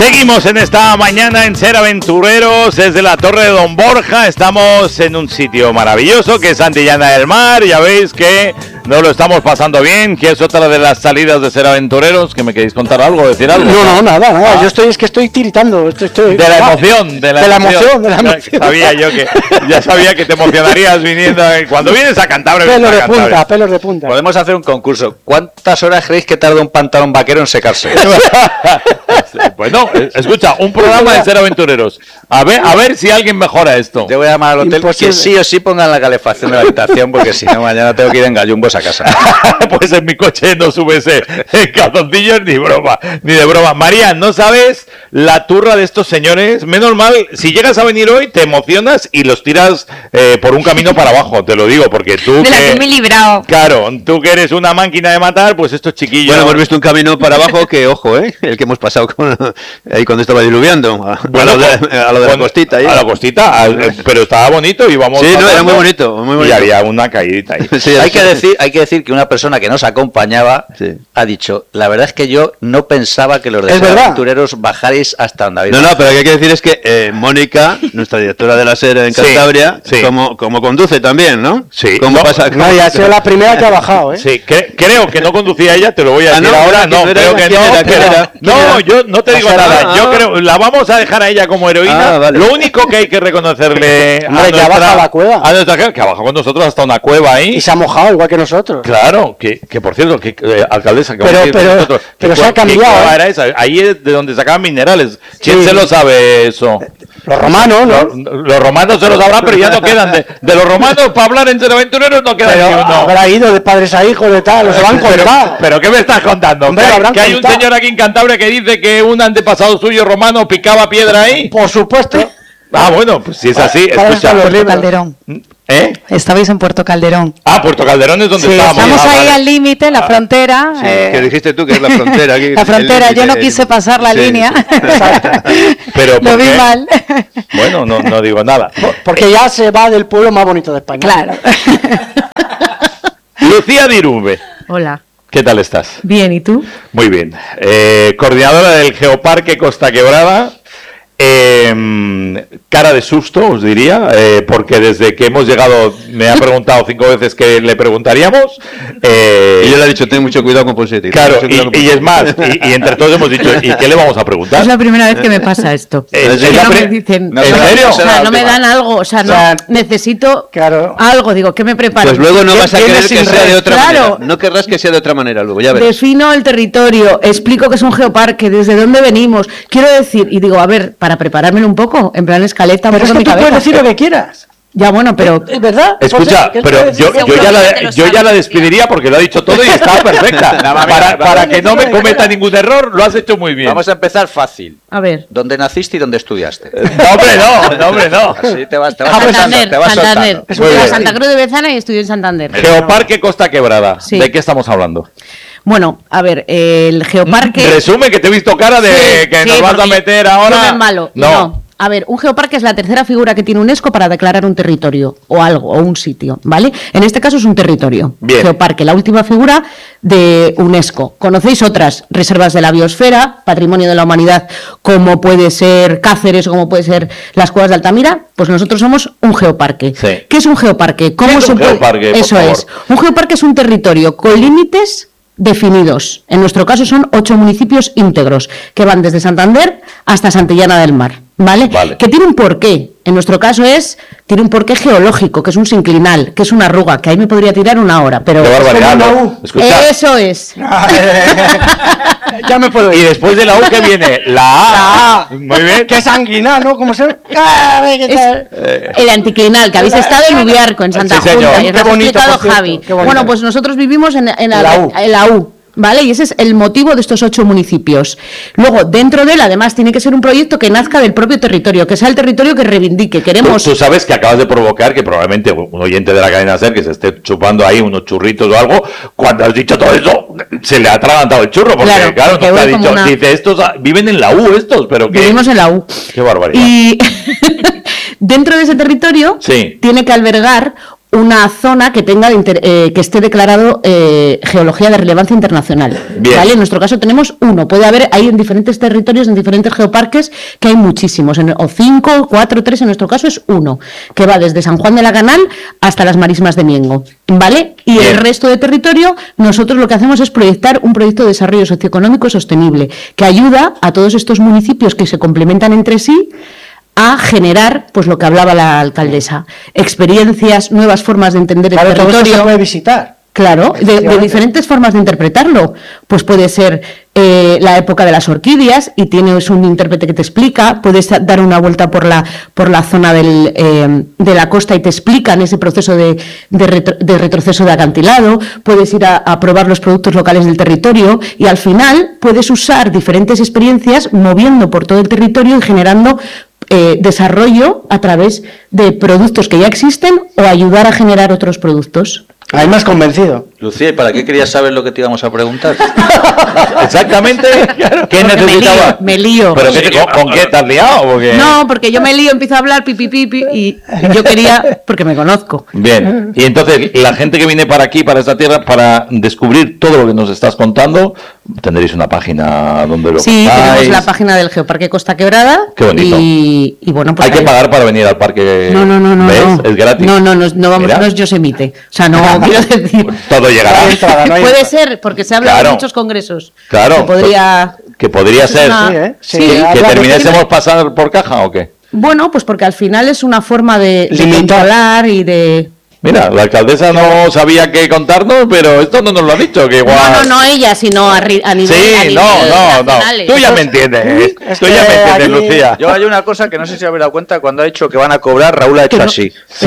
Seguimos en esta mañana en Ser Aventureros desde la Torre de Don Borja. Estamos en un sitio maravilloso que es Santillana del Mar. Ya veis que nos lo estamos pasando bien, que es otra de las salidas de Ser Aventureros. ¿Que me queréis contar algo, decir algo? No, nada. Yo estoy tiritando. Estoy de la emoción, de la emoción. Ya sabía que te emocionarías viniendo. Cuando vienes a Cantabria. Pelos de punta. Podemos hacer un concurso. ¿Cuántas horas creéis que tarda un pantalón vaquero en secarse? Bueno, escucha, un programa de Ser Aventureros. A ver si alguien mejora esto. Te voy a llamar al hotel que sí o sí pongan la calefacción de la habitación, porque si no mañana tengo que ir en gallumbos a casa. Pues en mi coche no subes en calzoncillos ni de broma. María, ¿no sabes la turra de estos señores? Menos mal, si llegas a venir hoy te emocionas y los tiras por un camino para abajo, te lo digo, porque tú de la que me he librado. Claro, tú que eres una máquina de matar, pues estos chiquillos. Bueno, hemos visto un camino para abajo que, ojo, el que hemos pasado ahí cuando estaba diluviando, a lo de la costita. Ahí. A la costita, pero estaba bonito y vamos. Sí, no, era muy bonito. Y había una caídita ahí. Sí, hay que decir que una persona que nos acompañaba ha dicho, la verdad es que yo no pensaba que los de Ser Aventureros bajaréis hasta donde habéis. No, pero lo que hay que decir es que Mónica, nuestra directora de la SER en Cantabria, como conduce también, ¿no? Sí. ¿Cómo pasa? No, ya ha sido la primera que ha bajado, ¿eh? Sí, creo que no conducía ella, te lo voy a decir ahora. No, creo que no. Yo no te digo nada. Yo creo, la vamos a dejar a ella como heroína. Vale. Lo único que hay que reconocerle que ha bajado a la cueva. A nuestra que ha bajado con nosotros hasta una cueva ahí. Y se ha mojado igual que nosotros. Claro, que por cierto, que alcaldesa, que pero se ha cambiado. Era esa? Ahí es de donde sacaban minerales. ¿Quién se lo sabe eso? Los romanos, ¿no? Los romanos se lo sabrán, pero ya no quedan. De los romanos, para hablar en Ser Aventureros, no queda ni uno. Habrá ido de padres a hijos, de tal, los van a contar. ¿Pero qué me estás contando? Hombre, ¿Que hay un señor aquí en Cantabria que dice que un antepasado suyo romano picaba piedra ahí? Por supuesto. Ah, bueno, pues si es así, escucha. Puerto Calderón. Estabais en Puerto Calderón. Ah, Puerto Calderón es donde estábamos. Estamos ahí al límite, en la frontera. Sí, que dijiste tú que es la frontera. Aquí, la frontera, yo no quise pasar la línea. Pero lo vi mal. Bueno, no digo nada. Porque ya se va del pueblo más bonito de España. Claro. Lucía Dirube. Hola. ¿Qué tal estás? Bien, ¿y tú? Muy bien. Coordinadora del Geoparque Costa Quebrada. Cara de susto, os diría, porque desde que hemos llegado me ha preguntado 5 veces que le preguntaríamos. Y yo le he dicho, ten mucho cuidado con Pulsetti. Claro, y es más, y entre todos hemos dicho, ¿y qué le vamos a preguntar? Es la primera vez que me pasa esto. No me dicen, ¿en serio? O sea, no me dan algo, o sea, no, necesito algo, digo, ¿qué me preparo? Pues luego no vas a querer que sea de otra manera. No querrás que sea de otra manera luego, ya verás. Defino el territorio, explico que es un geoparque, desde dónde venimos. Quiero decir, y digo, a ver, para preparármelo un poco, en plan escaleta, pero es que tú puedes decir lo que quieras. Ya, bueno, pero... ¿Es verdad? Escucha, pero yo ya la despediría porque lo ha dicho todo y está perfecta. Para que no me cometa ningún error, lo has hecho muy bien. Vamos a empezar fácil. A ver. ¿Dónde naciste y dónde estudiaste? No, hombre, no. Así te vas Santander. soltando. Santa Cruz de Bezana y estudié en Santander. Geoparque Costa Quebrada. Sí. ¿De qué estamos hablando? Bueno, a ver, el geoparque... Resume, que te he visto cara de que nos vas a meter ahora... No es malo, no. A ver, un geoparque es la tercera figura que tiene UNESCO para declarar un territorio o algo, o un sitio, ¿vale? En este caso es un territorio. Bien. Geoparque, la última figura de UNESCO. ¿Conocéis otras reservas de la biosfera, patrimonio de la humanidad, como puede ser Cáceres o como puede ser las Cuevas de Altamira? Pues nosotros somos un geoparque. Sí. ¿Qué es un geoparque? ¿Cómo es un geoparque, por Eso favor? es. Un geoparque es un territorio con límites definidos. En nuestro caso son 8 municipios íntegros que van desde Santander hasta Santillana del Mar, ¿vale? Que tiene un porqué. En nuestro caso tiene un porqué geológico, que es un sinclinal, que es una arruga, que ahí me podría tirar una hora, pero... ¡Qué barbaridad! Eso es. Ya me puedo ir. Y después de la U, ¿qué viene? La A. Muy bien. ¡Qué sanguinal, ¿no? ¿Cómo se ve? El anticlinal, que habéis estado en Ubiarco, en Santa Junta, y os lo ha explicado Javi. Bueno, pues nosotros vivimos en la U. ¿Vale? Y ese es el motivo de estos 8 municipios. Luego, dentro de él, además, tiene que ser un proyecto que nazca del propio territorio, que sea el territorio que reivindique. Queremos... Tú sabes que acabas de provocar que probablemente un oyente de la cadena SER que se esté chupando ahí unos churritos o algo, cuando has dicho todo eso, se le ha atragantado el churro, porque claro, te ha dicho, dice, estos viven en la U estos, pero que... Vivimos en la U. Qué barbaridad. Y dentro de ese territorio tiene que albergar una zona que tenga que esté declarado geología de relevancia internacional. ¿Vale? En nuestro caso tenemos uno. Puede haber ahí en diferentes territorios, en diferentes geoparques, que hay muchísimos. O 5, 4, 3, en nuestro caso es uno, que va desde San Juan de la Canal hasta las Marismas de Miengo. ¿Vale? Y el resto de territorio, nosotros lo que hacemos es proyectar un proyecto de desarrollo socioeconómico sostenible, que ayuda a todos estos municipios que se complementan entre sí a generar, pues lo que hablaba la alcaldesa, experiencias, nuevas formas de entender el territorio. Todo eso se puede visitar. Claro, de diferentes formas de interpretarlo. Pues puede ser la época de las orquídeas y tienes un intérprete que te explica, puedes dar una vuelta por la zona de la costa y te explican ese proceso de retroceso de acantilado, puedes ir a probar los productos locales del territorio y al final puedes usar diferentes experiencias moviendo por todo el territorio y generando desarrollo a través de productos que ya existen o ayudar a generar otros productos. Ahí me has convencido. Lucía, ¿y para qué querías saber lo que te íbamos a preguntar? Exactamente. ¿Qué necesitaba? Me lío. ¿Pero con qué te has liado? Porque... No, porque yo me lío, empiezo a hablar pipi, y yo quería, porque me conozco. Bien, y entonces la gente que viene para aquí, para esta tierra, para descubrir todo lo que nos estás contando, tendréis una página donde lo Sí, contáis. Tenemos la página del Geoparque Costa Quebrada. Qué bonito. Y bueno, pues hay que pagar para venir al parque. No. ¿Ves? No. Es gratis. No vamos, no es Yosemite. O sea, no quiero decir. Todo llegará. Puede ser, porque se habla de muchos congresos. Claro. Que podría ser. Que terminásemos pasar por caja o qué. Bueno, pues porque al final es una forma de controlar y de... Mira, la alcaldesa no sabía qué contarnos, pero esto no nos lo ha dicho, que igual... No ella, sino a nivel Sí, no. Tú ya me entiendes, Lucía. Yo hay una cosa que no sé si habéis dado cuenta, cuando ha dicho que van a cobrar, Raúl ha hecho así. Sí,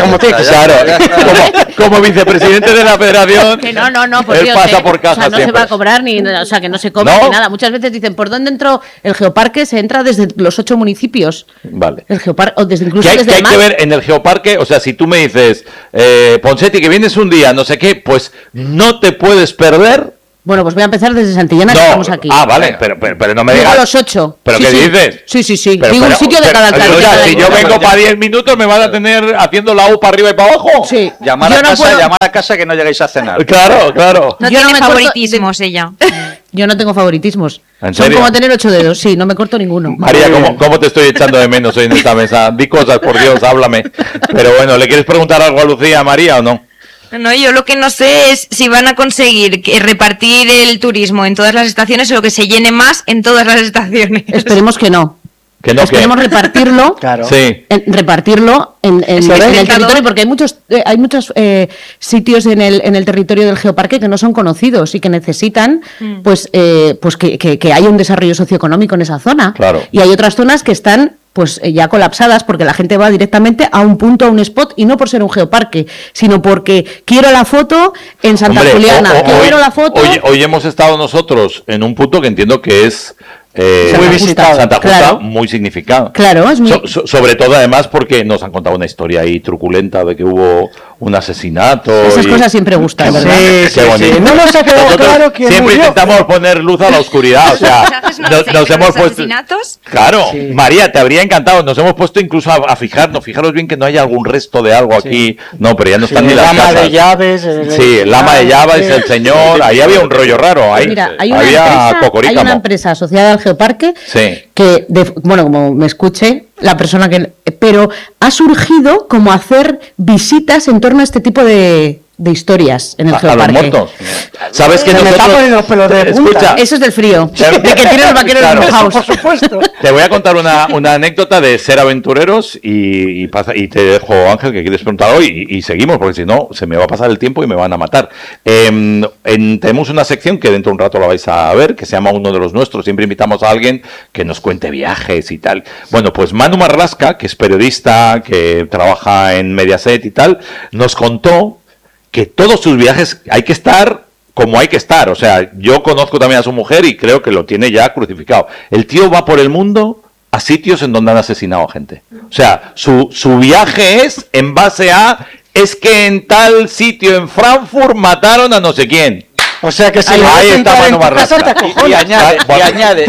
como vicepresidente de la federación, que no, por él Dios, pasa por caja no se va a cobrar, que no se cobra ni nada. Muchas veces dicen, ¿por dónde entró el geoparque? Se entra desde los 8 municipios. Vale. El geoparque, o desde incluso desde el mar. ¿Qué hay que ver en el geoparque? O sea, si tú me dices... Ponseti, que vienes un día, no sé qué, pues no te puedes perder. Bueno, pues voy a empezar desde Santillana, que estamos aquí. Ah, vale, pero no me digas. Digo los 8. ¿Pero qué dices? Sí. Digo un sitio de cada alcalde. Si yo vengo para 10 minutos, ¿me van a tener haciendo la U para arriba y para abajo? Sí. Llamar a casa que no lleguéis a cenar. Claro. No tiene favoritismos ella. Yo no tengo favoritismos. ¿En Son serio? como tener 8 dedos. Sí, no me corto ninguno. María, ¿cómo te estoy echando de menos hoy en esta mesa? Di cosas, por Dios, háblame. Pero bueno, ¿le quieres preguntar algo a Lucía, María, o no? No, yo lo que no sé es si van a conseguir repartir el turismo en todas las estaciones o que se llene más en todas las estaciones. Esperemos que no. Esperemos repartirlo. Claro. Sí. Repartirlo en el territorio, porque hay muchos sitios en el territorio del geoparque que no son conocidos y que necesitan pues que haya un desarrollo socioeconómico en esa zona. Claro. Y hay otras zonas que están pues ya colapsadas porque la gente va directamente a un punto, a un spot, y no por ser un geoparque, sino porque quiero la foto en Santa Juliana, quiero la foto... Hoy hemos estado nosotros en un punto que entiendo que es... muy visitado. Santa Justa, claro. Muy significado. Claro, es muy... sobre todo además porque nos han contado una historia ahí truculenta de que hubo un asesinato. Esas cosas siempre gustan, ¿verdad? Qué bonito. Sí. No nos ha quedado claro quién siempre murió. Intentamos poner luz a la oscuridad. O sea, nos hemos puesto... asesinatos? Claro, sí. María, te habría encantado. Nos hemos puesto incluso a fijarnos. Fijaros bien que no haya algún resto de algo aquí. No, pero ya no están ni las casas. El ama de llaves. El ama de llaves, el señor. Ahí había un rollo raro. Ahí mira, hay una empresa asociada al geoparque que, como me escuche la persona pero ha surgido como hacer visitas en torno a este tipo de historias en el geoparque. A los muertos. ¿Sabes que me está poniendo los pelos de punta? Escucha, eso es del frío. De que tiene los vaqueros mojados. Por supuesto. Te voy a contar una anécdota de ser aventureros y te dejo, Ángel, que quieres preguntar hoy y seguimos, porque si no se me va a pasar el tiempo y me van a matar. Tenemos una sección que dentro de un rato la vais a ver, que se llama Uno de los Nuestros. Siempre invitamos a alguien que nos cuente viajes y tal. Bueno, pues Manu Marlasca, que es periodista, que trabaja en Mediaset y tal, nos contó que todos sus viajes hay que estar como hay que estar. O sea, yo conozco también a su mujer y creo que lo tiene ya crucificado. El tío va por el mundo a sitios en donde han asesinado a gente. O sea, su viaje es en base a... Es que en tal sitio en Frankfurt mataron a no sé quién. O sea que si ahí está Manu Marrasca. Y añade,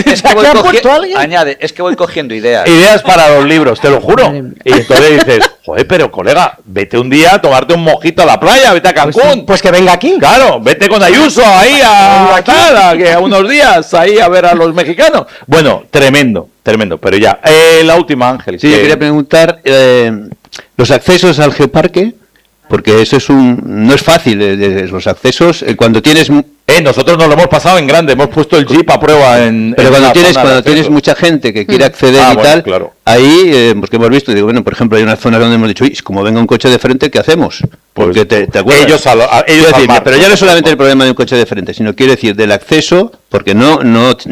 es que voy cogiendo ideas. Ideas para los libros, te lo juro. Y entonces dices, joder, pero colega, vete un día a tomarte un mojito a la playa, vete a Cancún. Pues que venga aquí. Claro, vete con Ayuso ahí a unos días ahí a ver a los mexicanos. Bueno, tremendo, pero ya. La última, Ángel. Sí, yo quería preguntar, los accesos al geoparque, porque eso no es fácil, los accesos, cuando tienes... nosotros nos lo hemos pasado en grande, hemos puesto el Jeep a prueba Pero cuando tienes mucha gente que quiere acceder y tal, claro. Ahí, porque hemos visto, digo, bueno, por ejemplo, hay una zona donde hemos dicho, como venga un coche de frente, ¿qué hacemos? Porque te acuerdas. Ellos pero ya no es solamente el problema de un coche de frente, sino quiero decir del acceso, porque no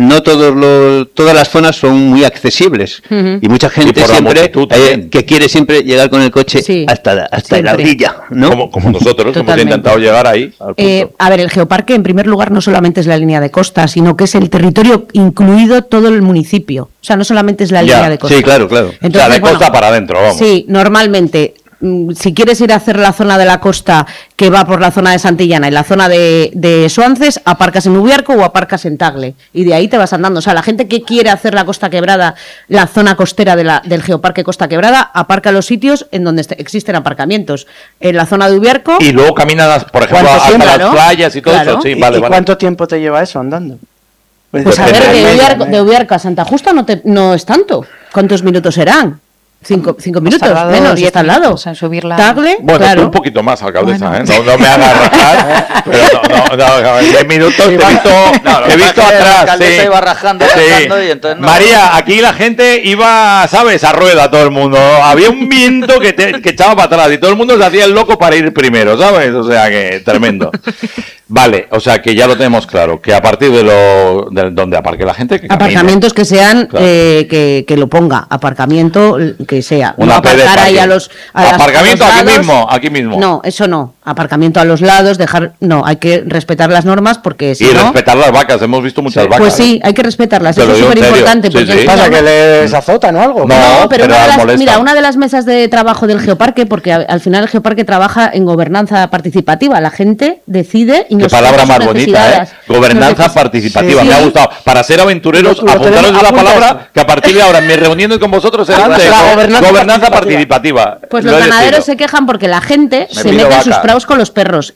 todas las zonas son muy accesibles. Y mucha gente siempre que quiere siempre llegar con el coche hasta la orilla, ¿no? Como nosotros hemos intentado llegar ahí. A ver, el geoparque en primer lugar no solamente es la línea de costa, sino que es el territorio incluido todo el municipio. O sea, no solamente es la línea de costa. Sí, claro. Entonces, o sea, de costa para adentro, vamos. Sí, normalmente, si quieres ir a hacer la zona de la costa que va por la zona de Santillana y la zona de Suances, aparcas en Ubiarco o aparcas en Tagle. Y de ahí te vas andando. O sea, la gente que quiere hacer la Costa Quebrada, la zona costera del Geoparque Costa Quebrada, aparca los sitios en donde existen aparcamientos. En la zona de Ubiarco. Y luego caminan, por ejemplo, hasta las playas y todo eso. Sí, vale. ¿Cuánto tiempo te lleva eso andando? Pues a ver, de Ubiarco a Santa Justa no es tanto. ¿Cuántos minutos serán? 5 minutos, menos, está al lado. O sea, subirla. Tagle, bueno, claro. Un poquito más, alcaldesa, bueno. No me hagas rajar, pero 10 minutos he visto atrás. Sí. Iba rajando, y entonces María, aquí la gente iba, ¿sabes? A rueda todo el mundo. Había un viento que echaba para atrás y todo el mundo se hacía el loco para ir primero, ¿sabes? O sea que tremendo. Vale, o sea que ya lo tenemos claro, que a partir de donde aparque la gente, que aparcamientos que sean, claro. Que lo ponga, aparcamiento que sea. Una no aparcar ahí aparcamiento aquí mismo. No, eso no. Aparcamiento a los lados, no, hay que respetar las normas porque si no... respetar las vacas, hemos visto muchas vacas. Pues sí, hay que respetarlas, eso es súper importante. ¿Qué pasa, que les azotan o algo? No, pero una de las mesas de trabajo del Geoparque, porque al final el Geoparque trabaja en gobernanza participativa, la gente decide... Qué palabra más bonita, ¿eh? Gobernanza participativa, me ha gustado. Para ser aventureros, apuntaros la palabra que a partir de ahora, en mi reunión con vosotros será gobernanza participativa. Pues los ganaderos se quejan porque la gente se mete en sus prados con los perros